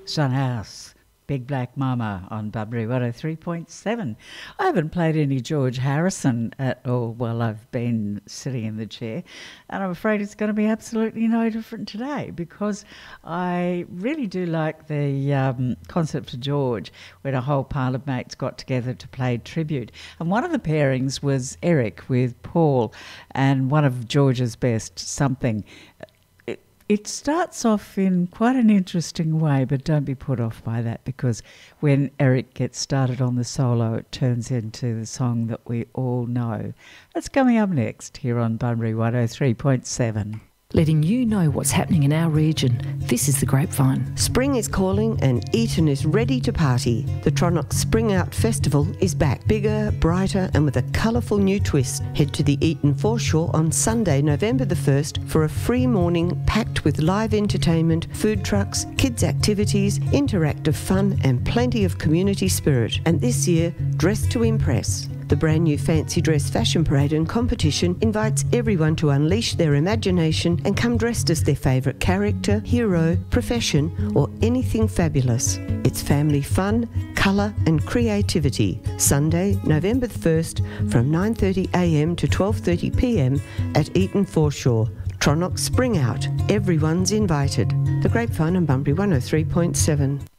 Son House, Big Black Mama on Bunbury 103.7. I haven't played any George Harrison at all while I've been sitting in the chair, and I'm afraid it's going to be absolutely no different today, because I really do like the concert for George, when a whole pile of mates got together to play tribute. And one of the pairings was Eric with Paul, and one of George's best, Something. It starts off in quite an interesting way, but don't be put off by that, because when Eric gets started on the solo, it turns into the song that we all know. That's coming up next here on Bunbury 103.7. Letting you know what's happening in our region. This is The Grapevine. Spring is calling and Eton is ready to party. The Tronox Spring Out Festival is back, bigger, brighter and with a colourful new twist. Head to the Eton Foreshore on Sunday, November the 1st for a free morning packed with live entertainment, food trucks, kids' activities, interactive fun and plenty of community spirit. And this year, dress to impress. The brand new Fancy Dress Fashion Parade and competition invites everyone to unleash their imagination and come dressed as their favourite character, hero, profession or anything fabulous. It's family fun, colour and creativity. Sunday, November the 1st from 9:30am to 12:30pm at Eton Foreshore. Tronox Spring Out. Everyone's invited. The Grapevine on Bunbury 103.7.